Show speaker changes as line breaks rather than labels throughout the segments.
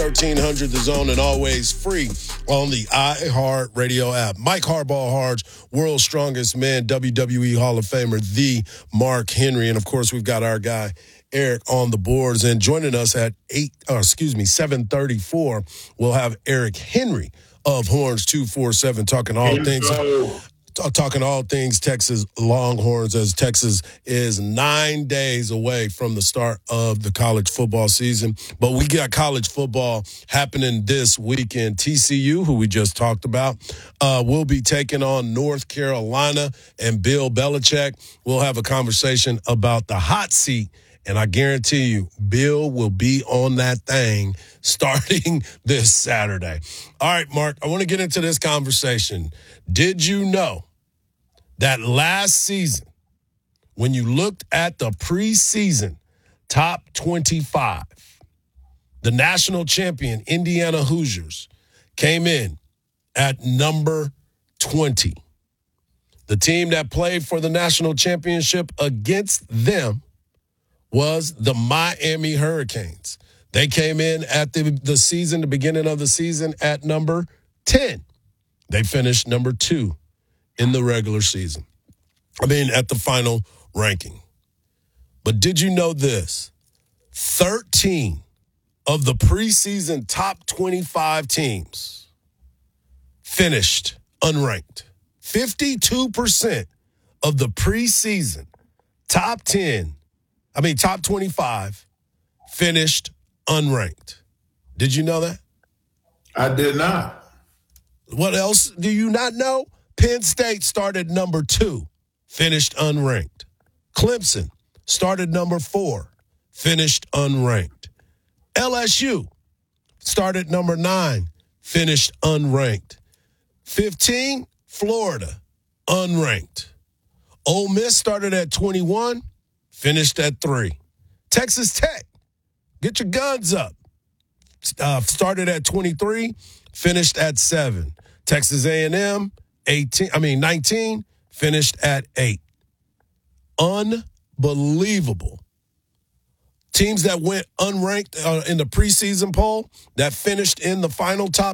1300 The Zone, and always free on the iHeart Radio app. Mike Harbaugh Harge, world's strongest man, WWE Hall of Famer, the Mark Henry. And, of course, we've got our guy, Eric, on the boards. And joining us at 7:34, we'll have Eric Henry of Horns 247 talking all things Texas Longhorns, as Texas is 9 days away from the start of the college football season. But we got college football happening this weekend. TCU, who we just talked about, will be taking on North Carolina and Bill Belichick. We'll have a conversation about the hot seat, and I guarantee you, Bill will be on that thing starting this Saturday. All right, Mark, I want to get into this conversation. Did you know that last season, when you looked at the preseason top 25, the national champion Indiana Hoosiers came in at number 20? The team that played for the national championship against them was the Miami Hurricanes. They came in at the beginning of the season, at number 10. They finished number 2 in the regular season. At the final ranking. But did you know this? 13 of the preseason top 25 teams finished unranked. 52% of the preseason top 25 finished unranked. Did you know that?
I did not.
What else do you not know? Penn State started number 2, finished unranked. Clemson started number 4, finished unranked. LSU started number 9, finished unranked. 15, Florida, unranked. Ole Miss started at 21, finished at 3. Texas Tech, get your guns up. Started at 23, finished at 7. Texas A&M, 19, finished at 8. Unbelievable. Teams that went unranked in the preseason poll that finished in the final top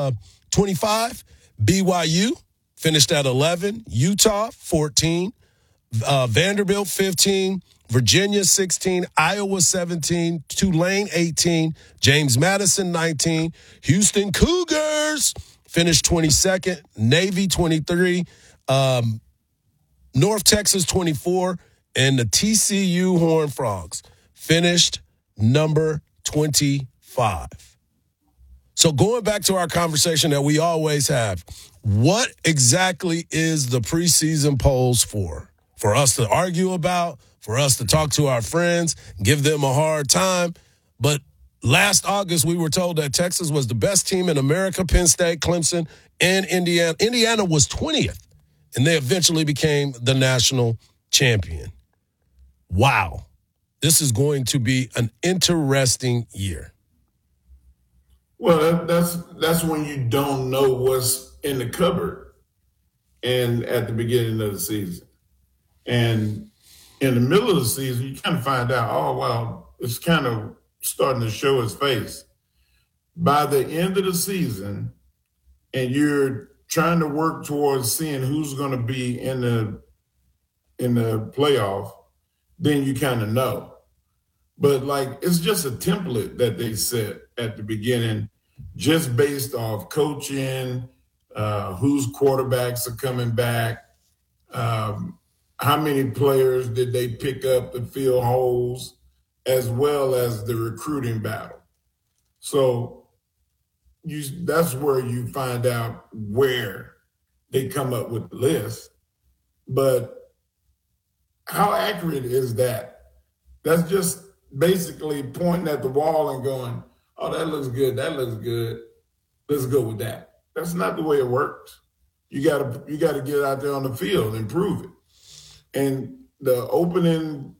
25, BYU finished at 11, Utah 14, Vanderbilt 15, Virginia 16, Iowa 17, Tulane 18, James Madison 19, Houston Cougars finished 22nd, Navy 23, North Texas 24, and the TCU Horned Frogs finished number 25. So going back to our conversation that we always have, what exactly is the preseason polls for? For us to argue about, for us to talk to our friends, give them a hard time. But last August, we were told that Texas was the best team in America. Penn State, Clemson, and Indiana. Indiana was 20th, and they eventually became the national champion. Wow. This is going to be an interesting year.
Well, that's when you don't know what's in the cupboard and at the beginning of the season. And in the middle of the season, you kind of find out, oh, well, it's kind of starting to show its face. By the end of the season, and you're trying to work towards seeing who's going to be in the playoff, then you kind of know. But it's just a template that they set at the beginning, just based off coaching, whose quarterbacks are coming back, how many players did they pick up to fill holes, as well as the recruiting battle. So that's where you find out where they come up with the list. But how accurate is that? That's just basically pointing at the wall and going, oh, that looks good, let's go with that. That's not the way it works. You gotta get out there on the field and prove it. And the opening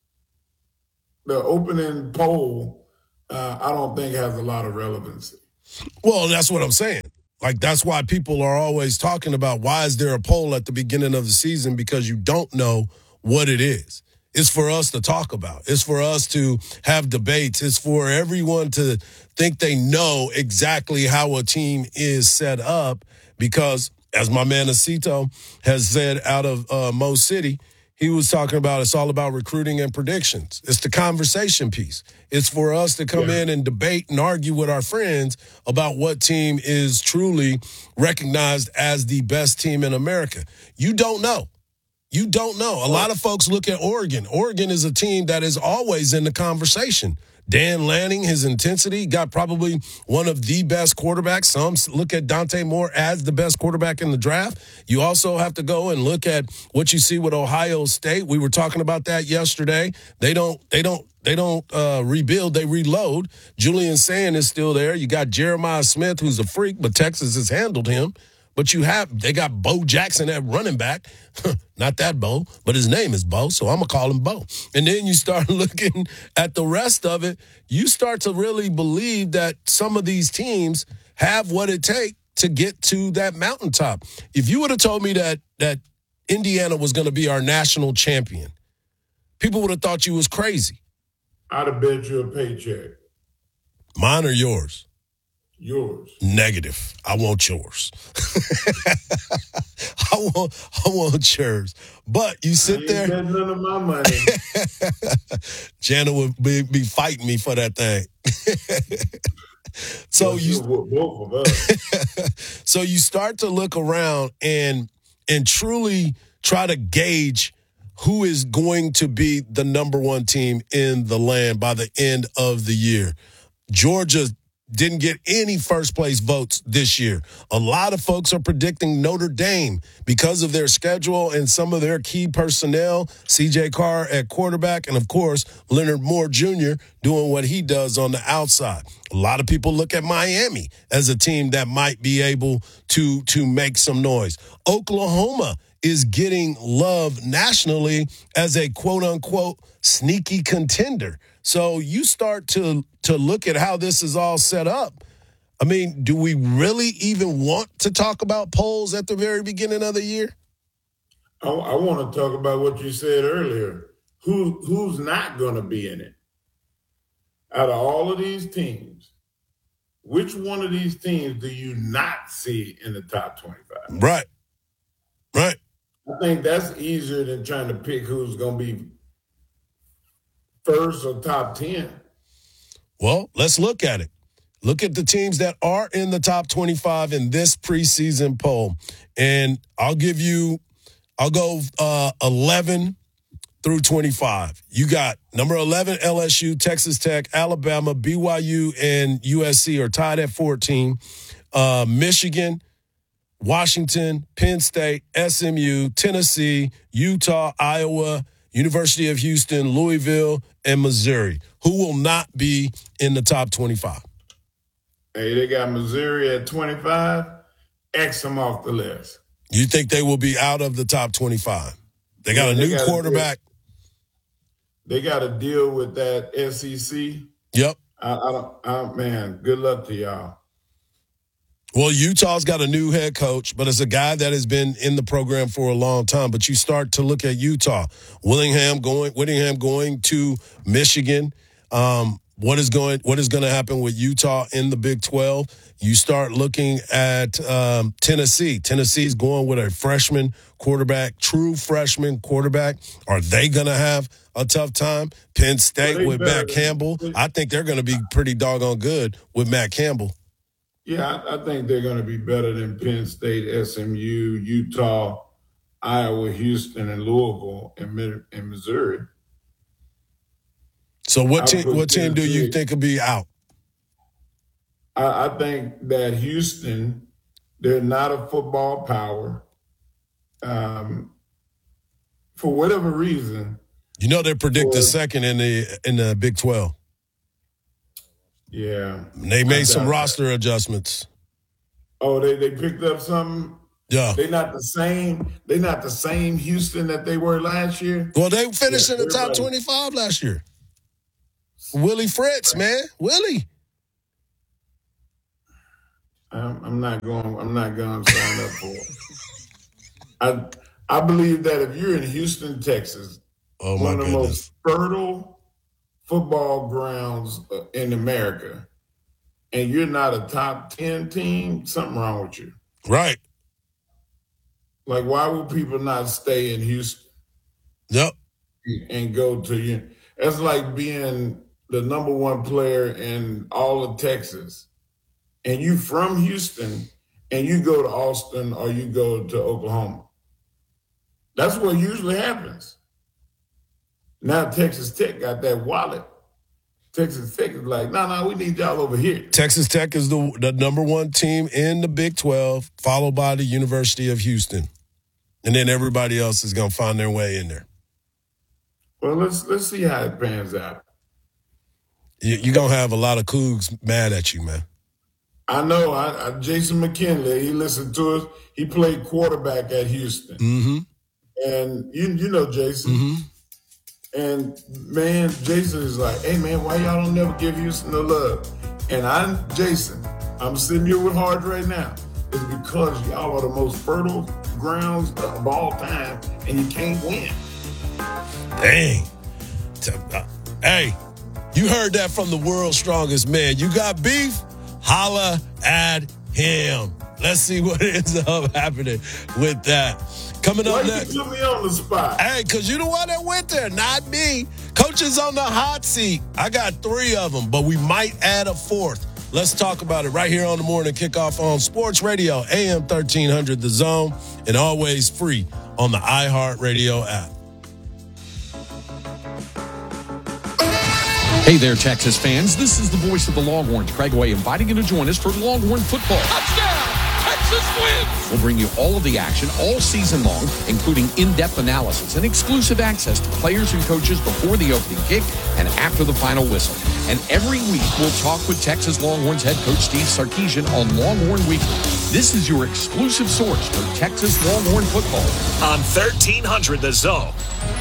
poll, I don't think has a lot of relevancy.
Well, that's what I'm saying. That's why people are always talking about, why is there a poll at the beginning of the season? Because you don't know what it is. It's for us to talk about. It's for us to have debates. It's for everyone to think they know exactly how a team is set up because, as my man Acito has said out of Mo City, he was talking about it's all about recruiting and predictions. It's the conversation piece. It's for us to come in and debate and argue with our friends about what team is truly recognized as the best team in America. You don't know. You don't know. A lot of folks look at Oregon. Oregon is a team that is always in the conversation. Dan Lanning, his intensity, got probably one of the best quarterbacks. Some look at Dante Moore as the best quarterback in the draft. You also have to go and look at what you see with Ohio State. We were talking about that yesterday. They don't rebuild, they reload. Julian Sand is still there. You got Jeremiah Smith, who's a freak, but Texas has handled him. But they got Bo Jackson at running back. Not that Bo, but his name is Bo, so I'm going to call him Bo. And then you start looking at the rest of it. You start to really believe that some of these teams have what it takes to get to that mountaintop. If you would have told me that Indiana was going to be our national champion, people would have thought you was crazy.
I'd have bet you a paycheck.
Mine or yours?
Yours.
Negative. I want yours. I want yours. But you sit there.
I ain't got none of my money.
Jana would be fighting me for that thing. So
both of us.
So you start to look around and truly try to gauge who is going to be the number one team in the land by the end of the year. Georgia didn't get any first place votes this year. A lot of folks are predicting Notre Dame because of their schedule and some of their key personnel, C.J. Carr at quarterback, and, of course, Leonard Moore Jr. doing what he does on the outside. A lot of people look at Miami as a team that might be able to make some noise. Oklahoma is getting love nationally as a quote-unquote sneaky contender. So you start to look at how this is all set up. I mean, do we really even want to talk about polls at the very beginning of the year?
I want to talk about what you said earlier. Who's not going to be in it? Out of all of these teams, which one of these teams do you not see in the top 25?
Right.
I think that's easier than trying to pick who's going to be first or top 10.
Well, let's look at it. Look at the teams that are in the top 25 in this preseason poll. And I'll go 11 through 25. You got number 11, LSU, Texas Tech, Alabama, BYU, and USC are tied at 14. Michigan, Washington, Penn State, SMU, Tennessee, Utah, Iowa, University of Houston, Louisville, and Missouri. Who will not be in the top 25?
Hey, they got Missouri at 25. X them off the list.
You think they will be out of the top 25? They got a new quarterback.
They got to deal with that SEC.
Yep.
Man, good luck to y'all.
Well, Utah's got a new head coach, but it's a guy that has been in the program for a long time. But you start to look at Utah. Whittingham going to Michigan. What is going to happen with Utah in the Big 12? You start looking at Tennessee. Tennessee's going with a freshman quarterback, true freshman quarterback. Are they going to have a tough time? Penn State with Matt Campbell. I think they're going to be pretty doggone good with Matt Campbell.
Yeah, I think they're going to be better than Penn State, SMU, Utah, Iowa, Houston, and Louisville, and Missouri.
So what team do you think will be out?
I think that Houston, they're not a football power. For whatever reason.
You know they're predicted second in the Big 12.
Yeah.
They made some roster adjustments.
Oh, they picked up something?
Yeah.
They're not the same Houston that they were last year.
Well, they finished in the top 25 last year. Willie Fritz, man. Willie.
I'm not going to sign up for it. I believe that if you're in Houston, Texas,
Oh, my
one of the
goodness.
most fertile football grounds in America, and you're not a top 10 team, something wrong with you.
Right.
Like, why would people not stay in Houston?
Yep.
And go to you? That's like being the number one player in all of Texas, and you from Houston, and you go to Austin or you go to Oklahoma. That's what usually happens. Now Texas Tech got that wallet. Texas Tech is like, no, we need y'all over here.
Texas Tech is the number one team in the Big 12, followed by the University of Houston. And then everybody else is going to find their way in there.
Well, let's see how it pans out.
You're going to have a lot of Cougs mad at you, man.
I know. Jason McKinley, he listened to us. He played quarterback at Houston.
Mm-hmm.
And you know Jason.
Mm-hmm.
And, man, Jason is like, hey, man, why y'all don't never give Houston the love? And I'm sitting here with Hard right now. It's because y'all are the most fertile grounds of all time, and you can't win.
Dang. Hey, you heard that from the world's strongest man. You got beef? Holla at him. Let's see what ends up happening with that. Coming up next.
Why you put me on the spot?
Hey, because you the one that went there, not me. Coach is on the hot seat. I got 3 of them, but we might add a 4th. Let's talk about it right here on the Morning Kickoff on Sports Radio, AM 1300 The Zone, and always free on the iHeartRadio app.
Hey there, Texas fans. This is the voice of the Longhorns, Craig Way, inviting you to join us for Longhorn football. Touchdown! Texas wins! We'll bring you all of the action all season long, including in-depth analysis and exclusive access to players and coaches before the opening kick and after the final whistle. And every week, we'll talk with Texas Longhorns head coach Steve Sarkisian on Longhorn Weekly. This is your exclusive source for Texas Longhorn football.
On 1300 The Zone.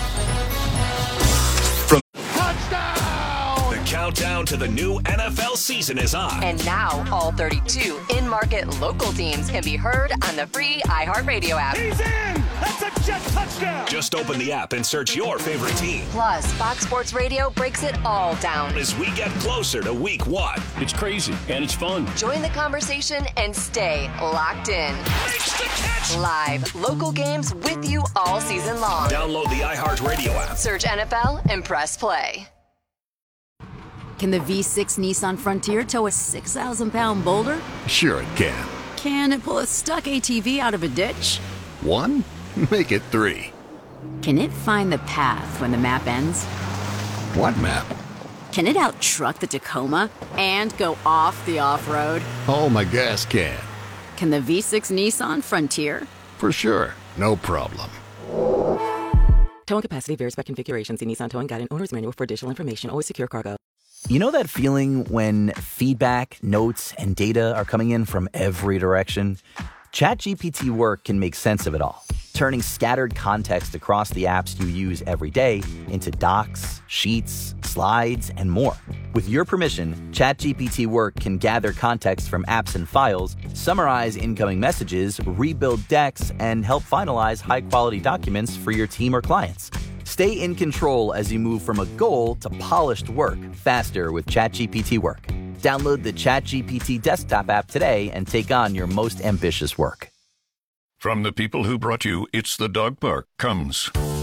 Countdown to the new NFL season is on.
And now all 32 in-market local teams can be heard on the free iHeartRadio app.
He's in! That's a jet touchdown!
Just open the app and search your favorite team.
Plus, Fox Sports Radio breaks it all down
as we get closer to week 1.
It's crazy, and it's fun.
Join the conversation and stay locked in.
Makes the catch!
Live, local games with you all season long.
Download the iHeartRadio app.
Search NFL and press play.
Can the V6 Nissan Frontier tow a 6,000-pound boulder?
Sure it can.
Can it pull a stuck ATV out of a ditch?
1? Make it 3.
Can it find the path when the map ends?
What map?
Can it out-truck the Tacoma and go off the off-road?
Oh, my gas can.
Can the V6 Nissan Frontier?
For sure. No problem.
Towing capacity varies by configuration. See Nissan Towing Guide and Owner's Manual for additional information. Always secure cargo.
You know that feeling when feedback, notes, and data are coming in from every direction? ChatGPT Work can make sense of it all, turning scattered context across the apps you use every day into docs, sheets, slides, and more. With your permission, ChatGPT Work can gather context from apps and files, summarize incoming messages, rebuild decks, and help finalize high-quality documents for your team or clients. Stay in control as you move from a goal to polished work faster with ChatGPT Work. Download the ChatGPT desktop app today and take on your most ambitious work.
From the people who brought you It's the Dog Park comes